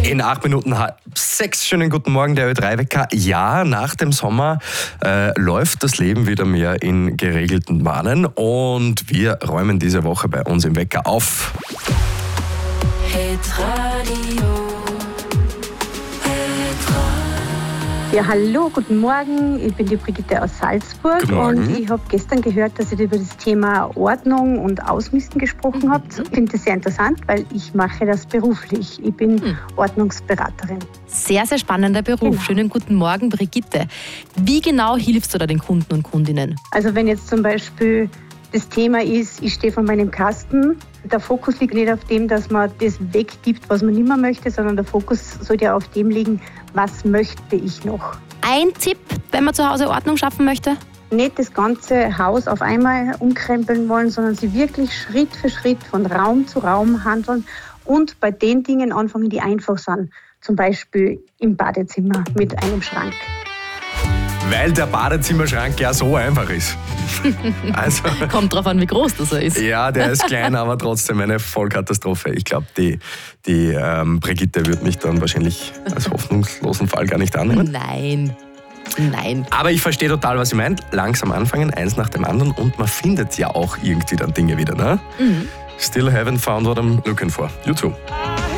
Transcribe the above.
In 8 Minuten 6. Schönen guten Morgen, der Ö3-Wecker. Ja, nach dem Sommer läuft das Leben wieder mehr in geregelten Bahnen und wir räumen diese Woche bei uns im Wecker auf. Ja, hallo, guten Morgen. Ich bin die Brigitte aus Salzburg und ich habe gestern gehört, dass ihr über das Thema Ordnung und Ausmisten gesprochen habt. Ich finde das sehr interessant, weil ich mache das beruflich. Ich bin Ordnungsberaterin. Sehr, sehr spannender Beruf. Genau. Schönen guten Morgen, Brigitte. Wie genau hilfst du da den Kunden und Kundinnen? Also wenn jetzt zum Beispiel das Thema ist, ich stehe vor meinem Kasten, der Fokus liegt nicht auf dem, dass man das weggibt, was man nicht mehr möchte, sondern der Fokus sollte ja auf dem liegen, was möchte ich noch. Ein Tipp, wenn man zu Hause Ordnung schaffen möchte? Nicht das ganze Haus auf einmal umkrempeln wollen, sondern sie wirklich Schritt für Schritt von Raum zu Raum handeln und bei den Dingen anfangen, die einfach sind. Zum Beispiel im Badezimmer mit einem Schrank. Weil der Badezimmerschrank ja so einfach ist. Also, Kommt drauf an, wie groß das ist. ja, der ist klein, aber trotzdem eine Vollkatastrophe. Ich glaube, die Brigitte wird mich dann wahrscheinlich als hoffnungslosen Fall gar nicht annehmen. Nein. Aber ich verstehe total, was sie meint. Langsam anfangen, eins nach dem anderen und man findet ja auch irgendwie dann Dinge wieder, ne? Still haven't found what I'm looking for. You too.